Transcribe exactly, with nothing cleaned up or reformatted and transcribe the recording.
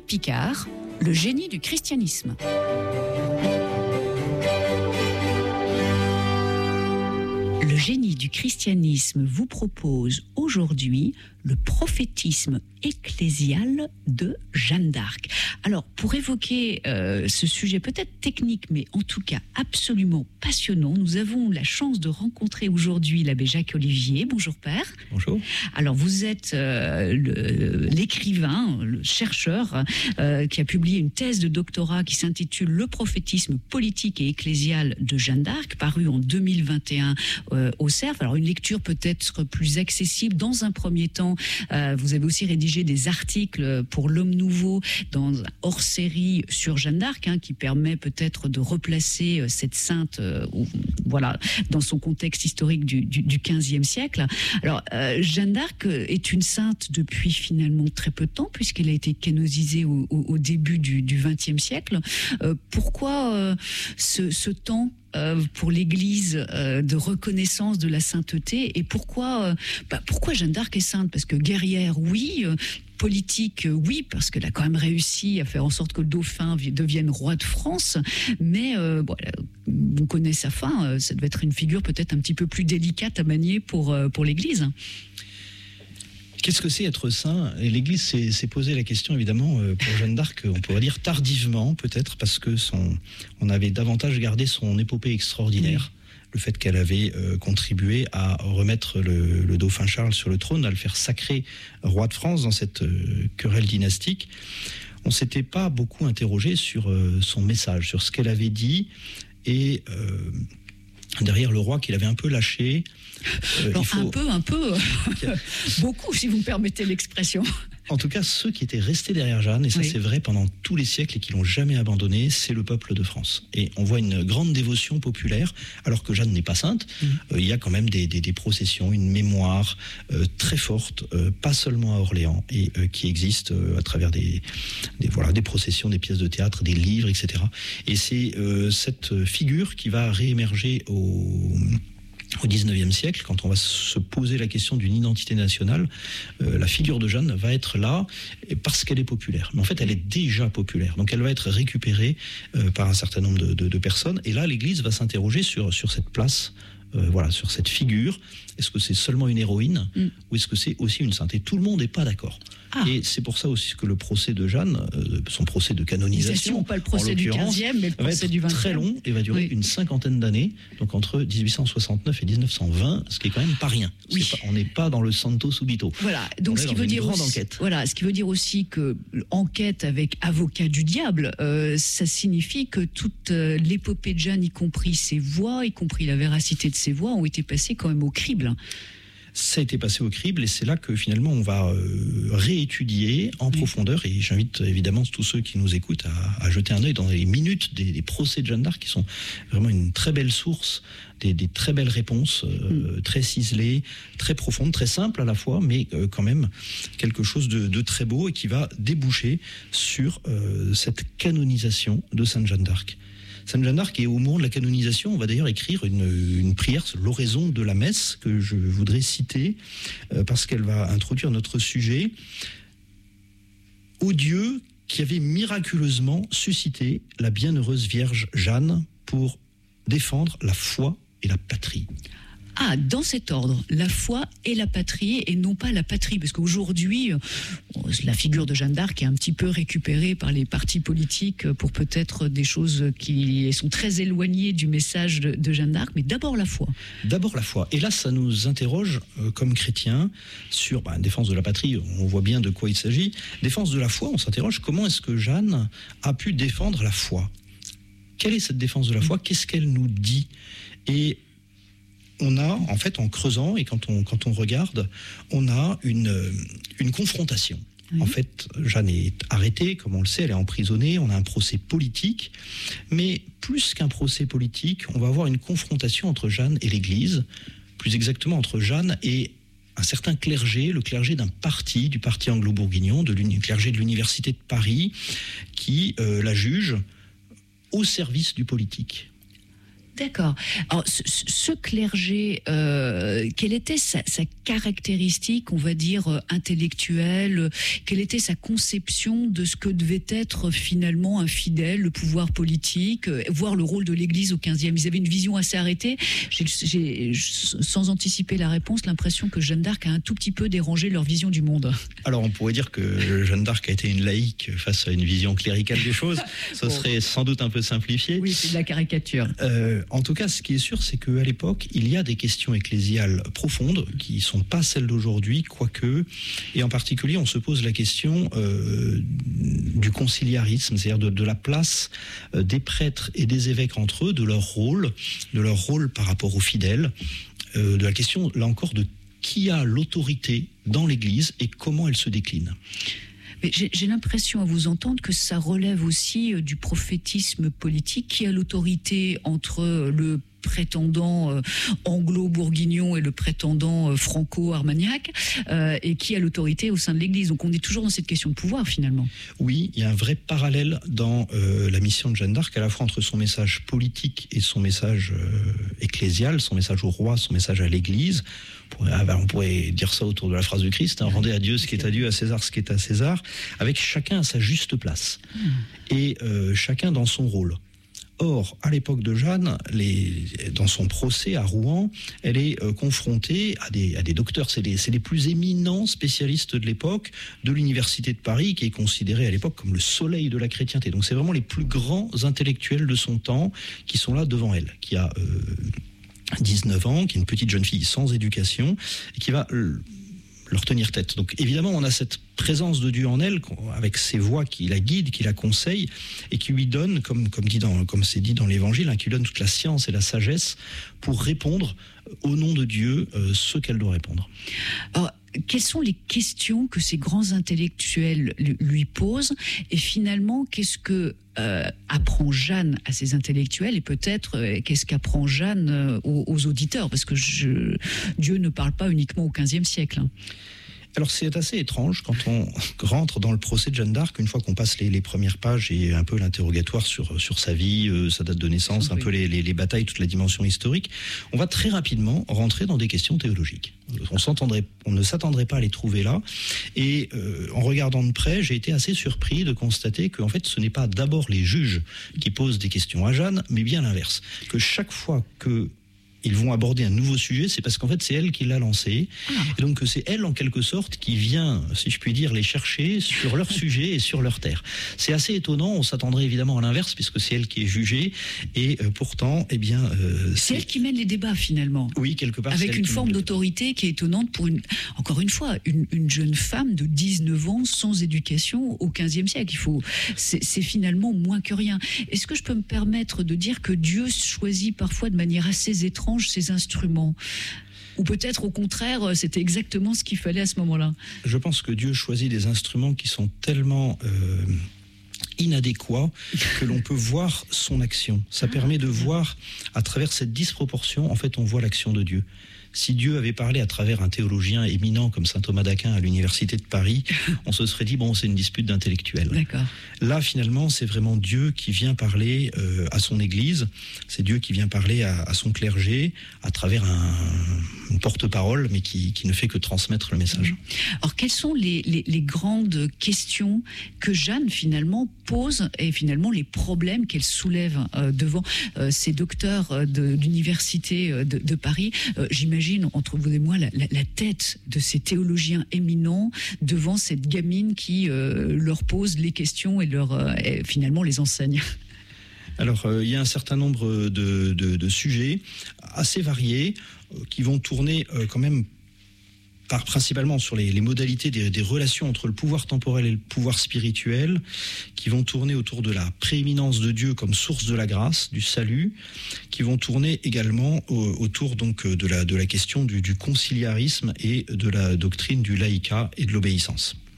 Picard, le génie du christianisme. Le génie du christianisme vous propose aujourd'hui le prophétisme ecclésial de Jeanne d'Arc. Alors, pour évoquer euh, ce sujet peut-être technique, mais en tout cas absolument passionnant, nous avons la chance de rencontrer aujourd'hui l'abbé Jacques Olivier. Bonjour Père. Bonjour. Alors, vous êtes euh, le, l'écrivain, le chercheur euh, qui a publié une thèse de doctorat qui s'intitule « Le prophétisme politique et ecclésial de Jeanne d'Arc », paru en deux mille vingt et un euh, au Cerf. Alors, une lecture peut-être plus accessible. Dans un premier temps, euh, vous avez aussi rédigé des articles pour l'Homme Nouveau dans un hors-série sur Jeanne d'Arc, hein, qui permet peut-être de replacer cette sainte, euh, ou, voilà, dans son contexte historique du, du, du quinzième siècle. Alors, euh, Jeanne d'Arc est une sainte depuis finalement très peu de temps, puisqu'elle a été canonisée au, au, au début du, du vingtième siècle. Euh, pourquoi euh, ce, ce temps Euh, pour l'Église euh, de reconnaissance de la sainteté, et pourquoi, euh, bah, pourquoi Jeanne d'Arc est sainte? Parce que guerrière, oui, euh, politique, euh, oui, parce qu'elle a quand même réussi à faire en sorte que le dauphin devienne roi de France, mais euh, bon, on connaît sa fin, euh, ça devait être une figure peut-être un petit peu plus délicate à manier pour, euh, pour l'Église. Qu'est-ce que c'est être saint? Et l'Église s'est, s'est posé la question, évidemment, pour Jeanne d'Arc, on pourrait dire tardivement, peut-être, parce que son, on avait davantage gardé son épopée extraordinaire. Oui. Le fait qu'elle avait euh, contribué à remettre le, le dauphin Charles sur le trône, à le faire sacrer roi de France dans cette euh, querelle dynastique. On ne s'était pas beaucoup interrogé sur euh, son message, sur ce qu'elle avait dit, et euh, derrière le roi qu'il avait un peu lâché. Euh, Alors, faut... Un peu, un peu, beaucoup, si vous me permettez l'expression. En tout cas, ceux qui étaient restés derrière Jeanne, et ça oui. c'est vrai pendant tous les siècles et qui l'ont jamais abandonné, c'est le peuple de France. Et on voit une grande dévotion populaire, alors que Jeanne n'est pas sainte. Mmh. Euh, il y a quand même des, des, des processions, une mémoire euh, très forte, euh, pas seulement à Orléans, et euh, qui existe euh, à travers des, des, voilà, des processions, des pièces de théâtre, des livres, et cetera. Et c'est euh, cette figure qui va réémerger au... Au dix-neuvième siècle, quand on va se poser la question d'une identité nationale, euh, la figure de Jeanne va être là parce qu'elle est populaire. Mais en fait, elle est déjà populaire. Donc, elle va être récupérée euh, par un certain nombre de, de, de personnes. Et là, l'Église va s'interroger sur, sur cette place, euh, voilà, sur cette figure. Est-ce que c'est seulement une héroïne mm. ou est-ce que c'est aussi une sainte? Et tout le monde n'est pas d'accord. Ah. Et c'est pour ça aussi que le procès de Jeanne, euh, son procès de canonisation, pas le procès du quinzième, mais le procès du vingtième, très long et va durer oui. une cinquantaine d'années, donc entre dix-huit cent soixante-neuf et dix-neuf cent vingt, ce qui est quand même pas rien. Oui. Pas, on n'est pas dans le Santo Subito. Voilà, donc on ce est qui dans veut une dire grande aussi, enquête. Voilà, ce qui veut dire aussi que enquête avec avocat du diable, euh, ça signifie que toute euh, l'épopée de Jeanne, y compris ses voix, y compris la véracité de ses voix, ont été passées quand même au crible. Ça a été passé au crible et c'est là que finalement on va euh, réétudier en oui. profondeur, et j'invite évidemment tous ceux qui nous écoutent à, à jeter un œil dans les minutes des, des procès de Jeanne d'Arc, qui sont vraiment une très belle source, des, des très belles réponses, euh, mm. très ciselées, très profondes, très simples à la fois, mais euh, quand même quelque chose de, de très beau et qui va déboucher sur euh, cette canonisation de Sainte Jeanne d'Arc. Sainte Jeanne d'Arc, et au moment de la canonisation, on va d'ailleurs écrire une, une prière, l'oraison de la messe, que je voudrais citer, euh, parce qu'elle va introduire notre sujet. Ô Dieu qui avait miraculeusement suscité la bienheureuse Vierge Jeanne pour défendre la foi et la patrie. Ah, dans cet ordre, la foi et la patrie, et non pas la patrie, parce qu'aujourd'hui, la figure de Jeanne d'Arc est un petit peu récupérée par les partis politiques pour peut-être des choses qui sont très éloignées du message de, de Jeanne d'Arc, mais d'abord la foi. D'abord la foi. Et là, ça nous interroge, euh, comme chrétiens, sur bah, défense de la patrie, on voit bien de quoi il s'agit. Défense de la foi, on s'interroge, comment est-ce que Jeanne a pu défendre la foi? Quelle est cette défense de la foi? Qu'est-ce qu'elle nous dit? Et on a, en fait, en creusant, et quand on, quand on regarde, on a une, une confrontation. Oui. En fait, Jeanne est arrêtée, comme on le sait, elle est emprisonnée, on a un procès politique, mais plus qu'un procès politique, on va avoir une confrontation entre Jeanne et l'Église, plus exactement entre Jeanne et un certain clergé, le clergé d'un parti, du parti anglo-bourguignon, de l'uni, clergé de l'Université de Paris, qui euh, la juge au service du politique. D'accord. Alors, ce, ce clergé, euh, quelle était sa, sa caractéristique, on va dire, intellectuelle? Quelle était sa conception de ce que devait être finalement un fidèle, le pouvoir politique, voire le rôle de l'Église au quinzième? Ils avaient une vision assez arrêtée. J'ai, j'ai, sans anticiper la réponse, l'impression que Jeanne d'Arc a un tout petit peu dérangé leur vision du monde. Alors, on pourrait dire que Jeanne d'Arc a été une laïque face à une vision cléricale des choses. Ce bon. serait sans doute un peu simplifié. Oui, c'est de la caricature. Euh, En tout cas, ce qui est sûr, c'est qu'à l'époque, il y a des questions ecclésiales profondes qui ne sont pas celles d'aujourd'hui, quoique, et en particulier, on se pose la question euh, du conciliarisme, c'est-à-dire de, de la place euh, des prêtres et des évêques entre eux, de leur rôle, de leur rôle par rapport aux fidèles, euh, de la question, là encore, de qui a l'autorité dans l'Église et comment elle se décline. Mais j'ai, j'ai l'impression à vous entendre que ça relève aussi du prophétisme politique. Qui a l'autorité entre le prétendant euh, anglo-bourguignon et le prétendant euh, franco-armagnac, euh, et qui a l'autorité au sein de l'Église. Donc on est toujours dans cette question de pouvoir finalement. Oui, il y a un vrai parallèle dans euh, la mission de Jeanne d'Arc, à la fois entre son message politique et son message euh, ecclésial, son message au roi, son message à l'Église. On pourrait, on pourrait dire ça autour de la phrase du Christ, hein, rendez à Dieu ce qui est à Dieu, à César ce qui est à César, avec chacun à sa juste place, mmh. et euh, chacun dans son rôle. Or, à l'époque de Jeanne, les, dans son procès à Rouen, elle est euh, confrontée à des, à des docteurs, c'est les, c'est les plus éminents spécialistes de l'époque, de l'Université de Paris, qui est considérée à l'époque comme le soleil de la chrétienté. Donc c'est vraiment les plus grands intellectuels de son temps qui sont là devant elle, qui a euh, dix-neuf ans, qui est une petite jeune fille sans éducation, et qui va euh, leur tenir tête. Donc évidemment, on a cette présence de Dieu en elle, avec ses voix qui la guident, qui la conseillent, et qui lui donne, comme, comme, dit dans, comme c'est dit dans l'Évangile, hein, qui lui donne toute la science et la sagesse pour répondre au nom de Dieu euh, ce qu'elle doit répondre. Alors, quelles sont les questions que ces grands intellectuels lui posent, et finalement, qu'est-ce que euh, apprend Jeanne à ces intellectuels, et peut-être euh, qu'est-ce qu'apprend Jeanne euh, aux, aux auditeurs, parce que je, Dieu ne parle pas uniquement au quinzième siècle. Hein. Alors c'est assez étrange quand on rentre dans le procès de Jeanne d'Arc, une fois qu'on passe les, les premières pages et un peu l'interrogatoire sur, sur sa vie, euh, sa date de naissance, oui. un peu les, les, les batailles, toute la dimension historique, on va très rapidement rentrer dans des questions théologiques. On, s'entendrait, on ne s'attendrait pas à les trouver là, et euh, en regardant de près, j'ai été assez surpris de constater que en fait, ce n'est pas d'abord les juges qui posent des questions à Jeanne, mais bien l'inverse. Que chaque fois que ils vont aborder un nouveau sujet, c'est parce qu'en fait c'est elle qui l'a lancé, ah. et donc c'est elle en quelque sorte qui vient, si je puis dire, les chercher sur leur sujet et sur leur terre. C'est assez étonnant, on s'attendrait évidemment à l'inverse puisque c'est elle qui est jugée, et euh, pourtant, eh bien, euh, c'est... c'est elle qui mène les débats finalement. Oui, quelque part. Avec une forme d'autorité qui est étonnante pour une, encore une fois, une, une jeune femme de dix-neuf ans sans éducation au quinzième siècle. Il faut, c'est, c'est finalement moins que rien. Est-ce que je peux me permettre de dire que Dieu choisit parfois de manière assez étrange ces instruments, ou peut-être au contraire c'était exactement ce qu'il fallait à ce moment-là? Je pense que Dieu choisit des instruments qui sont tellement euh, inadéquats que l'on peut voir son action. Ça permet de voir à travers cette disproportion, en fait on voit l'action de Dieu. Si Dieu avait parlé à travers un théologien éminent comme saint Thomas d'Aquin à l'Université de Paris, on se serait dit, bon, c'est une dispute d'intellectuels. D'accord. Là, finalement, c'est vraiment Dieu qui vient parler euh, à son Église, c'est Dieu qui vient parler à, à son clergé à travers un, une porte-parole, mais qui, qui ne fait que transmettre le message. Alors, quelles sont les, les, les grandes questions que Jeanne, finalement, pose, et finalement les problèmes qu'elle soulève euh, devant euh, ces docteurs euh, de l'Université de, de Paris? euh, J'imagine entre vous et moi la, la, la tête de ces théologiens éminents devant cette gamine qui euh, leur pose les questions et, leur, euh, et finalement les enseigne. Alors, euh, il y a un certain nombre de, de, de sujets assez variés euh, qui vont tourner euh, quand même par, principalement sur les, les modalités des, des relations entre le pouvoir temporel et le pouvoir spirituel, qui vont tourner autour de la prééminence de Dieu comme source de la grâce, du salut, qui vont tourner également au, autour donc de la, de la question du, du conciliarisme et de la doctrine du laïcat et de l'obéissance.